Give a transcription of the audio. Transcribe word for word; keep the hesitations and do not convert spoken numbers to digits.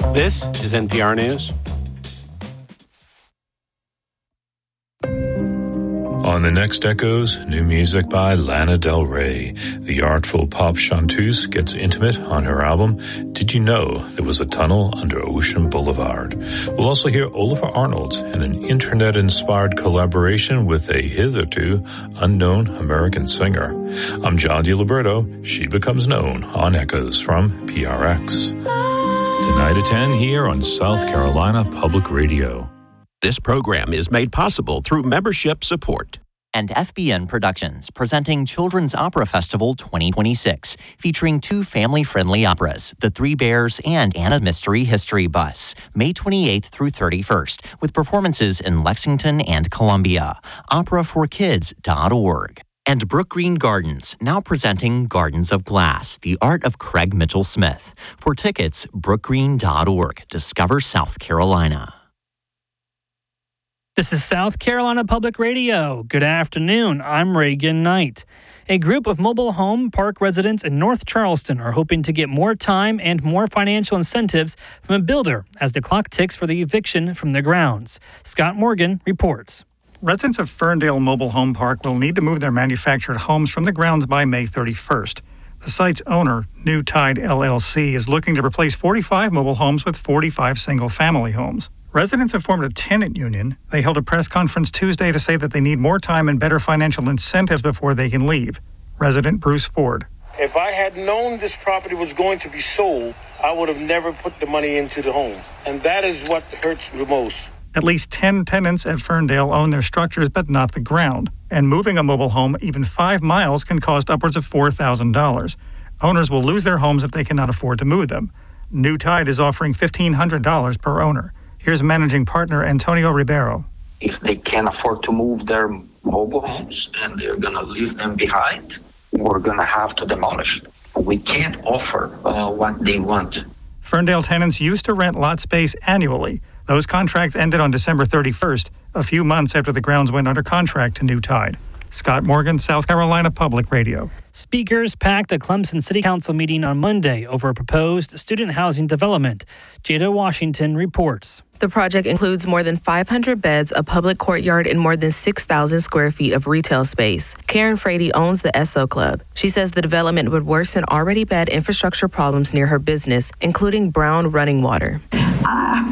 This is N P R News. On the next Echoes, new music by Lana Del Rey. The artful pop chanteuse gets intimate on her album, Did You Know There Was a Tunnel Under Ocean Boulevard? We'll also hear Oliver Arnold and an internet-inspired collaboration with a hitherto unknown American singer. I'm John DiLiberto. She becomes known on Echoes from P R X. Tonight at ten here on South Carolina Public Radio. This program is made possible through membership support. And F B N Productions, presenting Children's Opera Festival twenty twenty-six, featuring two family-friendly operas, The Three Bears and Anna Mystery History Bus, May twenty-eighth through thirty-first, with performances in Lexington and Columbia. opera for kids dot org. And Brook Green Gardens, now presenting Gardens of Glass, the art of Craig Mitchell Smith. For tickets, brook green dot org. Discover South Carolina. This is South Carolina Public Radio. Good afternoon. I'm Reagan Knight. A group of mobile home park residents in North Charleston are hoping to get more time and more financial incentives from a builder as the clock ticks for the eviction from the grounds. Scott Morgan reports. Residents of Ferndale Mobile Home Park will need to move their manufactured homes from the grounds by May thirty-first. The site's owner, New Tide L L C, is looking to replace forty-five mobile homes with forty-five single-family homes. Residents have formed a tenant union. They held a press conference Tuesday to say that they need more time and better financial incentives before they can leave. Resident Bruce Ford. If I had known this property was going to be sold, I would have never put the money into the home. And that is what hurts the most. At least ten tenants at Ferndale own their structures, but not the ground. And moving a mobile home even five miles can cost upwards of four thousand dollars. Owners will lose their homes if they cannot afford to move them. New Tide is offering fifteen hundred dollars per owner. Here's managing partner Antonio Ribeiro. If they can't afford to move their mobile homes and they're going to leave them behind, we're going to have to demolish them. We can't offer uh, what they want. Ferndale tenants used to rent lot space annually. Those contracts ended on December thirty-first, a few months after the grounds went under contract to New Tide. Scott Morgan, South Carolina Public Radio. Speakers packed the Clemson City Council meeting on Monday over a proposed student housing development. Jada Washington reports. The project includes more than five hundred beds, a public courtyard, and more than six thousand square feet of retail space. Karen Frady owns the Esso Club. She says the development would worsen already bad infrastructure problems near her business, including brown running water. Uh,